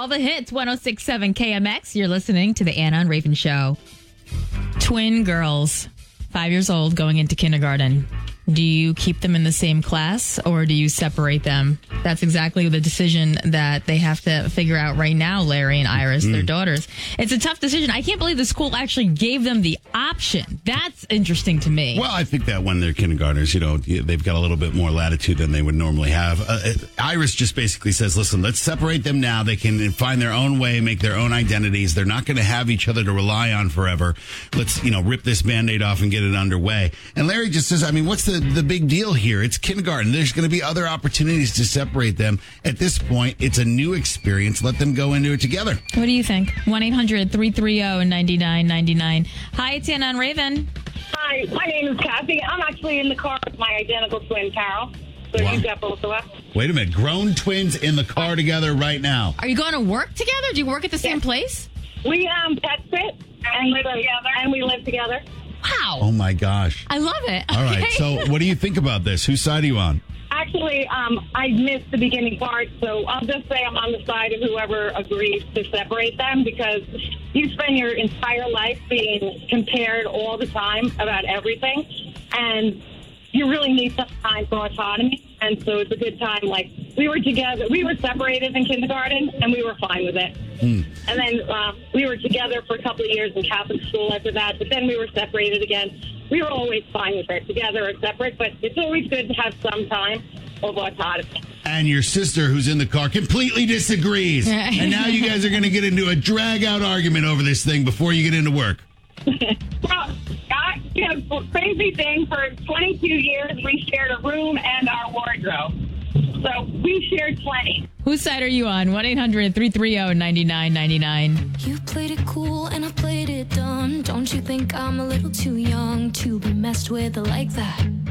all the hits, 106.7 KMX. You're listening to the Anna and Raven Show. Twin girls, 5 years old, going into kindergarten. Do you keep them in the same class or do you separate them? That's exactly the decision that they have to figure out right now, Larry and Iris, their daughters. It's a tough decision. I can't believe the school actually gave them the option. That's interesting to me. Well, I think that when they're kindergartners, they've got a little bit more latitude than they would normally have. Iris just basically says, listen, let's separate them now. They can find their own way, make their own identities. They're not going to have each other to rely on forever. Let's, rip this Band-Aid off and get it underway. And Larry just says, what's the big deal here? It's kindergarten. There's going to be other opportunities to separate them. At this point, it's a new experience. Let them go into it together. What do you think? 1-800-330-9999. Hi, it's Anna and Raven. Hi, my name is Kathy. I'm actually in the car with my identical twin, Carol. So Wow. you got both of us. Wait a minute. Grown twins in the car together right now. Are you going to work together? Do you work at the same place? We pet sit and live together. And we live together. Wow. Oh, my gosh. I love it. All right. Okay. So what do you think about this? Whose side are you on? Actually, I missed the beginning part, so I'll just say I'm on the side of whoever agrees to separate them, because you spend your entire life being compared all the time about everything, and you really need some time for autonomy. And so it's a good time. Like, we were together, we were separated in kindergarten, and we were fine with it. And then we were together for a couple of years in Catholic school after that, but then we were separated again. We were always fine with it, together or separate, but it's always good to have some time of autonomy. And your sister, who's in the car, completely disagrees. And now you guys are going to get into a drag-out argument over this thing before you get into work. Well, crazy thing, for 22 years, we shared a room and our wardrobe. So we shared plenty. Whose side are you on? 1-800-330-9999. You played it cool and I played it dumb. Don't you think I'm a little too young to be messed with like that?